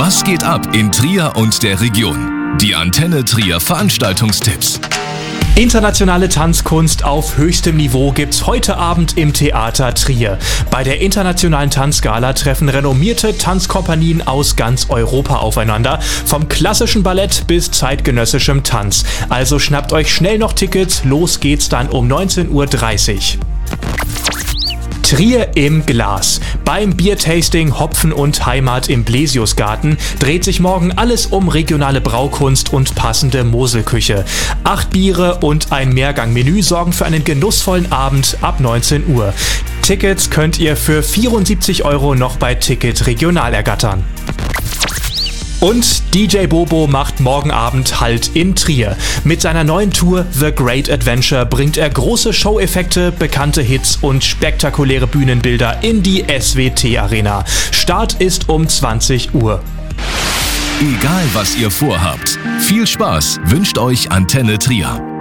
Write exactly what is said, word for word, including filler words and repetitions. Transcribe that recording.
Was geht ab in Trier und der Region? Die Antenne Trier Veranstaltungstipps. Internationale Tanzkunst auf höchstem Niveau gibt's heute Abend im Theater Trier. Bei der internationalen Tanzgala treffen renommierte Tanzkompanien aus ganz Europa aufeinander, vom klassischen Ballett bis zeitgenössischem Tanz. Also schnappt euch schnell noch Tickets, los geht's dann um neunzehn Uhr dreißig. Trier im Glas. Beim Biertasting Hopfen und Heimat im Blesiusgarten dreht sich morgen alles um regionale Braukunst und passende Moselküche. Acht Biere und ein Mehrgangmenü sorgen für einen genussvollen Abend ab neunzehn Uhr. Tickets könnt ihr für vierundsiebzig Euro noch bei Ticket Regional ergattern. Und D J Bobo macht morgen Abend Halt in Trier. Mit seiner neuen Tour The Great Adventure bringt er große Show-Effekte, bekannte Hits und spektakuläre Bühnenbilder in die S W T-Arena. Start ist um zwanzig Uhr. Egal was ihr vorhabt, viel Spaß wünscht euch Antenne Trier.